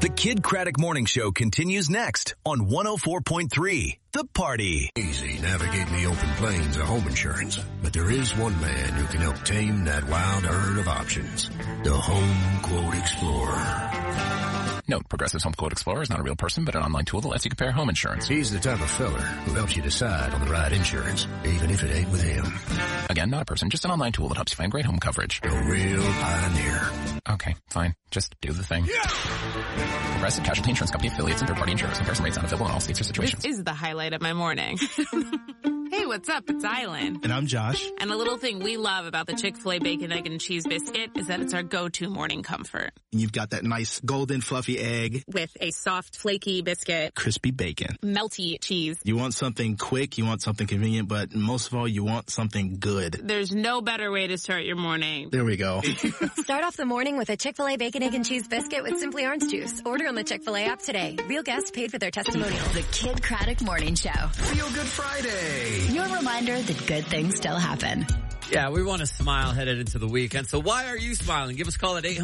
The Kid Craddock Morning Show continues next on 104.3 The Party. Easy navigating the open plains of home insurance, but there is one man who can help tame that wild herd of options. The Home Quote Explorer. Note, Progressive's Home Quote Explorer is not a real person, but an online tool that lets you compare home insurance. He's the type of feller who helps you decide on the right insurance, even if it ain't with him. Again, not a person, just an online tool that helps you find great home coverage. A real pioneer. Okay, fine. Just do the thing. Progressive Casualty Insurance Company affiliates and third-party insurers. Comparison rates not available in all states or situations. This is the highlight of my morning. Hey, what's up? It's Island. And I'm Josh. And a little thing we love about the Chick-fil-A Bacon, Egg, and Cheese Biscuit is that it's our go-to morning comfort. And you've got that nice golden fluffy egg. With a soft, flaky biscuit. Crispy bacon. Melty cheese. You want something quick, you want something convenient, but most of all, you want something good. There's no better way to start your morning. There we go. Start off the morning with a Chick-fil-A Bacon, Egg, and Cheese Biscuit with Simply Orange Juice. Order on the Chick-fil-A app today. Real guests paid for their testimonials. The Kid Craddock Morning Show. Feel Good Friday. Your reminder that good things still happen. Yeah, we want to smile headed into the weekend. So why are you smiling? Give us a call at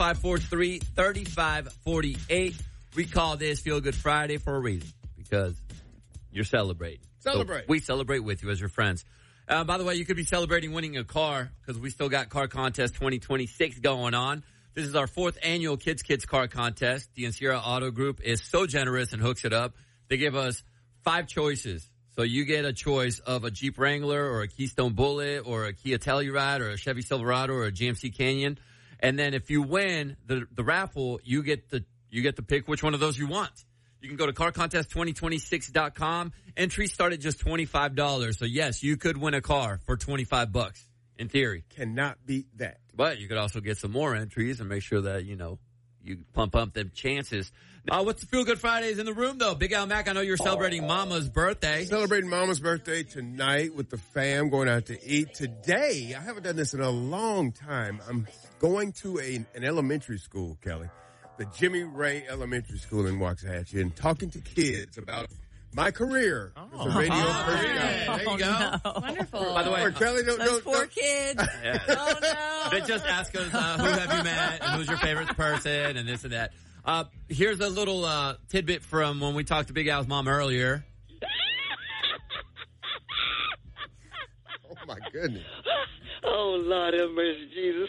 800-543-3548. We call this Feel Good Friday for a reason. Because you're celebrating. Celebrate. So we celebrate with you as your friends. By the way, you could be celebrating winning a car because we still got Car Contest 2026 going on. This is our 4th annual Kids Car Contest. The Sierra Auto Group is so generous and hooks it up. They give us 5 choices. So you get a choice of a Jeep Wrangler or a Keystone Bullet or a Kia Telluride or a Chevy Silverado or a GMC Canyon. And then if you win the raffle, you get to pick which one of those you want. You can go to carcontest2026.com. Entries start at just $25. So yes, you could win a car for $25 in theory. Cannot beat that. But you could also get some more entries and make sure that, you pump up them chances. What's the Feel Good Fridays in the room, though? Big Al Mac, I know you're celebrating Mama's birthday. Celebrating Mama's birthday tonight with the fam, going out to eat. Today, I haven't done this in a long time. I'm going to an elementary school, Kelly, the Jimmy Ray Elementary School in Waxahachie, and talking to kids about my career as a radio personality. There you go. No. Wonderful. By the way, Kelly, those poor kids. Yeah. Oh, no. They just ask us, who have you met and who's your favorite person and this and that. Here's a little tidbit from when we talked to Big Al's mom earlier. Oh, my goodness. Oh, Lord have mercy, Jesus.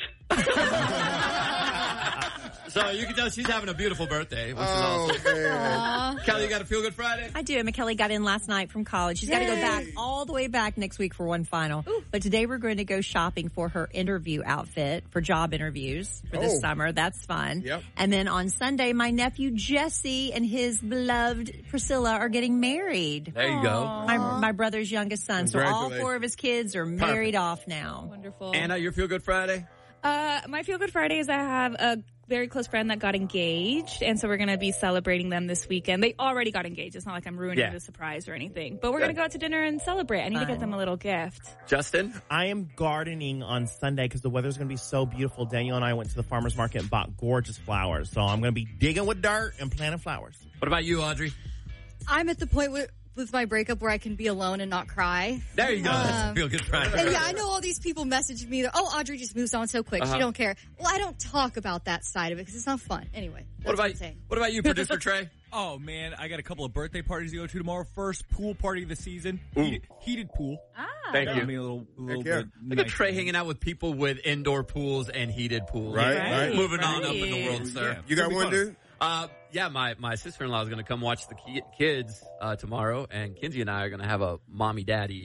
So you can tell she's having a beautiful birthday, which is Oh, awesome. man. Kelly, you got a Feel Good Friday? I do. McKelly got in last night from college. She's got to go back all the way back next week for one final. Ooh. But today we're going to go shopping for her interview outfit for job interviews for this summer. That's fun. Yep. And then on Sunday, my nephew Jesse and his beloved Priscilla are getting married. There you go. My brother's youngest son. So all 4 of his kids are married off now. Wonderful. Anna, your Feel Good Friday? My Feel Good Friday is I have a very close friend that got engaged, and so we're going to be celebrating them this weekend. They already got engaged. It's not like I'm ruining the surprise or anything. But we're going to go out to dinner and celebrate. I need to get them a little gift. Justin? I am gardening on Sunday because the weather's going to be so beautiful. Daniel and I went to the farmer's market and bought gorgeous flowers. So I'm going to be digging with dirt and planting flowers. What about you, Audrey? I'm at the point with my breakup where I can be alone and not cry. There you go. That's a Feel Good Friday. And yeah, I know all these people message me that, Audrey just moves on so quick. She don't care. Well, I don't talk about that side of it because it's not fun. Anyway, what about you, Producer Trey? Oh, man, I got a couple of birthday parties to go to tomorrow. First pool party of the season. Heated pool. Thank you. Me a little bit. Look at Trey hanging out with people with indoor pools and heated pools. Right. Moving on up in the world, sir. Yeah. You got one, dude? Yeah, my sister-in-law is going to come watch the kids tomorrow, and Kinsey and I are going to have a mommy-daddy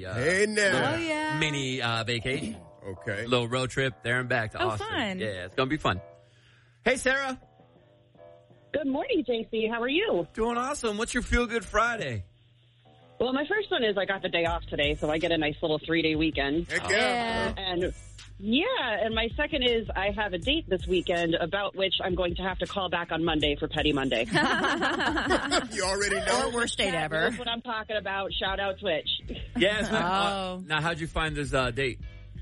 mini vacation. Okay. Little road trip there and back to Austin. Fun. Yeah, it's going to be fun. Hey, Sarah. Good morning, JC. How are you? Doing awesome. What's your Feel Good Friday? Well, my first one is I got the day off today, so I get a nice little 3-day weekend. Heck yeah. And my second is I have a date this weekend about which I'm going to have to call back on Monday for Petty Monday. You already know. Or worst date ever. That's what I'm talking about. Shout out Twitch. Yes. Now, how'd you find this date?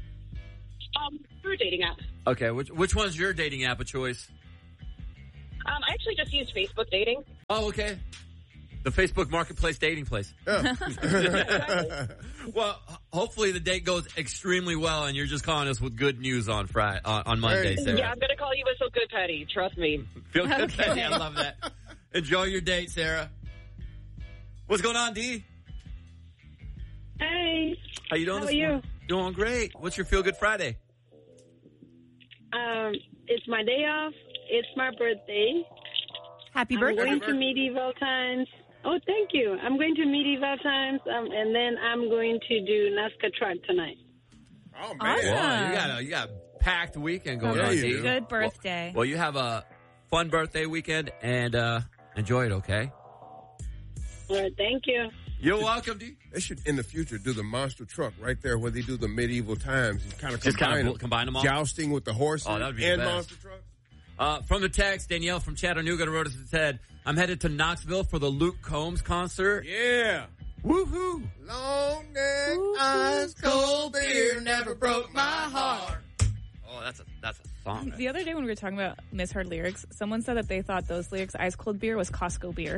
Through a dating app. Okay. Which one's your dating app of choice? I actually just use Facebook dating. Oh, okay. The Facebook Marketplace dating place. Yeah. Well, hopefully the date goes extremely well, and you're just calling us with good news on Monday, Sarah. Yeah, I'm going to call you with some good petty. Trust me. Feel good, Petty. I love that. Enjoy your date, Sarah. What's going on, Dee? Hey. How you doing? How are you? Doing great. What's your Feel Good Friday? It's my day off. It's my birthday. Happy birthday. I'm going to Medieval Times. Oh, thank you. I'm going to Medieval Times, and then I'm going to do NASCAR track tonight. Oh, man. Well, you got a packed weekend going on, Dee. Good birthday. Well, you have a fun birthday weekend, and enjoy it, okay? All right, thank you. You're welcome, Dee. They should, in the future, do the monster truck right there where they do the medieval times. And kind of combine them all? Jousting with the horses that would be and the best. monster trucks. From the text, Danielle from Chattanooga wrote us and said, I'm headed to Knoxville for the Luke Combs concert. Yeah. Woohoo. Long neck, ice cold beer never broke my heart. Oh, that's a song. The other day when we were talking about misheard lyrics, someone said that they thought those lyrics, ice cold beer, was Costco beer.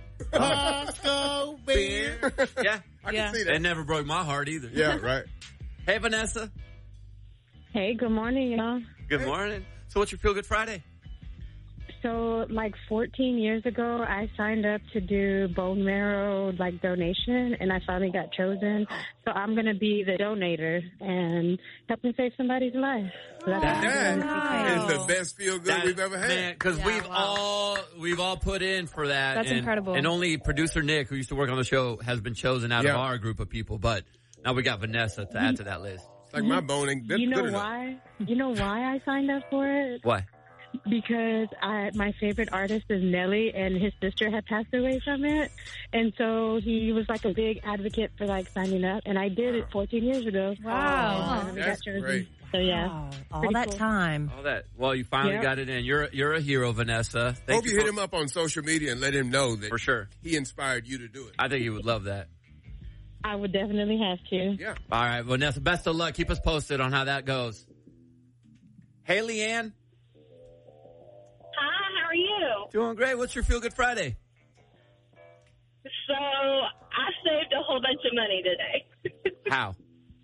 Costco beer. Yeah. I can see that. It never broke my heart either. Yeah, right. Hey, Vanessa. Hey, good morning, y'all. Good morning. So what's your Feel Good Friday? So, 14 years ago, I signed up to do bone marrow, donation, and I finally got chosen. So I'm going to be the donator and helping save somebody's life. So that is the best feel good we've ever had. Man, because we've all put in for that. That's incredible. And only producer Nick, who used to work on the show, has been chosen out of our group of people. But now we got Vanessa to add to that list. It's like my bone ain't good enough. Why? You know why I signed up for it? Why? Because my favorite artist is Nelly, and his sister had passed away from it. And so he was a big advocate for signing up. And I did it 14 years ago. Wow. And we That's got chosen. great. So yeah. Wow. All Pretty that cool. time. All that. Well, you finally got it in. You're a hero, Vanessa. Hope you hit him up on social media and let him know that for sure he inspired you to do it. I think he would love that. I would definitely have to. Yeah. All right, Vanessa, best of luck. Keep us posted on how that goes. Hey, Leanne. Hi, how are you? Doing great. What's your Feel Good Friday? So, I saved a whole bunch of money today. How?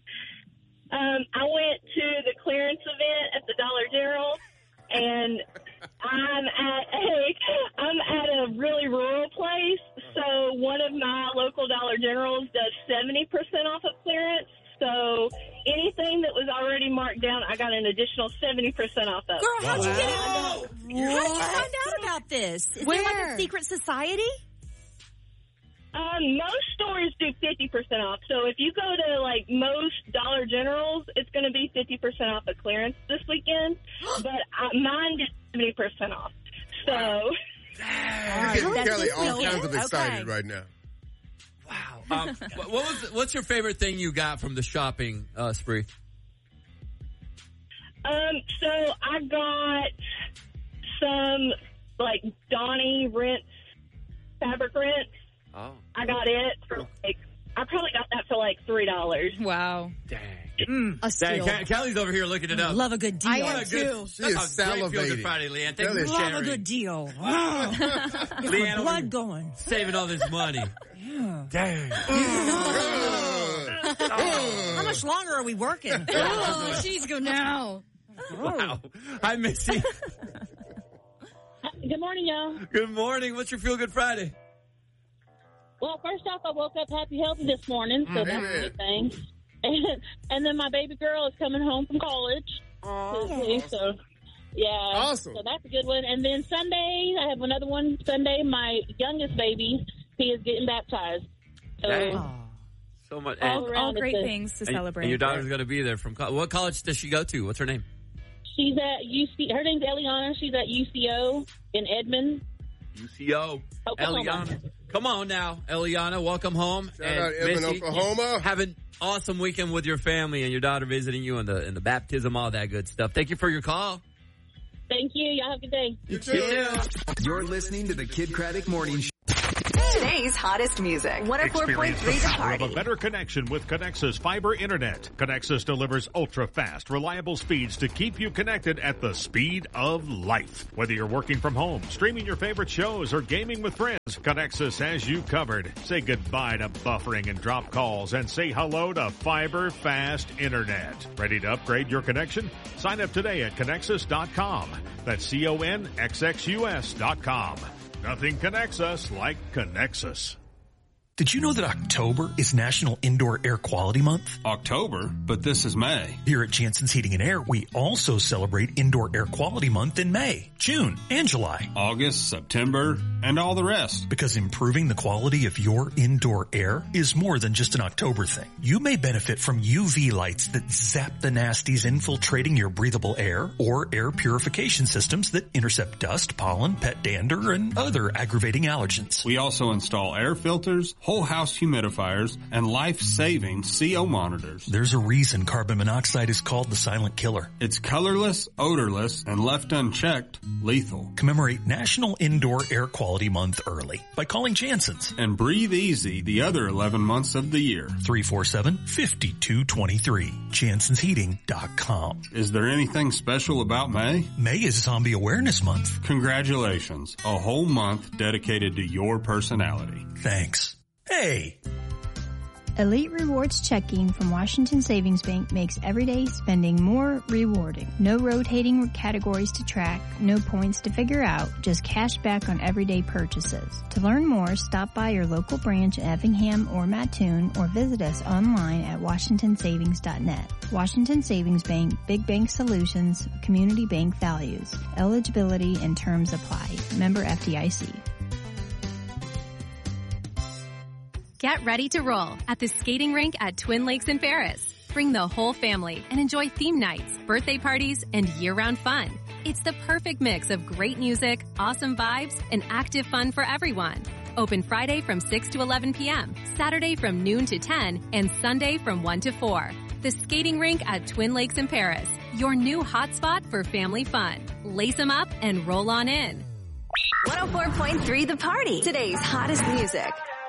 I went to the clearance event at the Dollar General, and I'm at a really rural place. So one of my local Dollar Generals does 70% off of clearance. So anything that was already marked down, I got an additional 70% off of. Girl, how'd you get it? How did you find out about this? Is there a secret society? Most stores do 50% off. So if you go to most Dollar Generals, it's going to be 50% off of clearance this weekend. But mine did 70% off. So You're getting Kelly all kinds of excited right now. Wow. What's your favorite thing you got from the shopping spree? So I got some Donnie rinse, fabric rinse. Oh. I got it for I probably got that for $3. Wow. Dang. A steal. Dang, Kelly's over here looking it up. Love a good deal. I am too. She is salivating. Feel Good Friday, Leanne. Thank you for Love sharing. a good deal. Leanne, Get blood going. Saving all this money. Yeah. Dang. How much longer are we working? Oh, she's go now. Wow. Hi, Missy. Good morning, y'all. Good morning. What's your Feel Good Friday? Well, first off, I woke up happy, healthy this morning, so that's a good thing. And then my baby girl is coming home from college. So, yeah. Awesome. So that's a good one. And then Sunday, I have another one. Sunday, my youngest baby, he is getting baptized. So, so much. All great things to celebrate. And your daughter's going to be there from college. What college does she go to? What's her name? She's at UC. Her name's Eliana. She's at UCO in Edmond. UCO. Eliana. Come on now, Eliana. Welcome home. Shout out Edmond, Oklahoma. Have an awesome weekend with your family and your daughter visiting you in the baptism, all that good stuff. Thank you for your call. Thank you. Y'all have a good day. You too. You're listening to the Kid Craddock Morning Show. Today's hottest music. 104.3 The Party. Of a better connection with Connexus Fiber Internet. Connexus delivers ultra-fast, reliable speeds to keep you connected at the speed of life. Whether you're working from home, streaming your favorite shows, or gaming with friends, Connexus has you covered. Say goodbye to buffering and drop calls and say hello to Fiber Fast Internet. Ready to upgrade your connection? Sign up today at Connexus.com. That's CONXXUS.com. Nothing connects us like Connexus. Did you know that October is National Indoor Air Quality Month? October, but this is May. Here at Jansen's Heating and Air, we also celebrate Indoor Air Quality Month in May, June, and July. August, September, and all the rest. Because improving the quality of your indoor air is more than just an October thing. You may benefit from UV lights that zap the nasties infiltrating your breathable air, or air purification systems that intercept dust, pollen, pet dander, and other aggravating allergens. We also install air filters, whole house humidifiers, and life-saving CO monitors. There's a reason carbon monoxide is called the silent killer. It's colorless, odorless, and left unchecked, lethal. Commemorate National Indoor Air Quality Month early by calling Jansen's. And breathe easy the other 11 months of the year. 347-5223. JansensHeating.com. Is there anything special about May? May is Zombie Awareness Month. Congratulations. A whole month dedicated to your personality. Thanks. Hey! Elite Rewards checking from Washington Savings Bank makes everyday spending more rewarding. No rotating categories to track, no points to figure out, just cash back on everyday purchases. To learn more, stop by your local branch in Effingham or Mattoon or visit us online at washingtonsavings.net. Washington Savings Bank, Big Bank Solutions, Community Bank Values. Eligibility and terms apply. Member FDIC. Get ready to roll at the skating rink at Twin Lakes in Paris. Bring the whole family and enjoy theme nights, birthday parties, and year-round fun. It's the perfect mix of great music, awesome vibes, and active fun for everyone. Open Friday from 6 to 11 p.m., Saturday from noon to 10, and Sunday from 1 to 4. The skating rink at Twin Lakes in Paris, your new hotspot for family fun. Lace them up and roll on in. 104.3 The Party. Today's hottest music.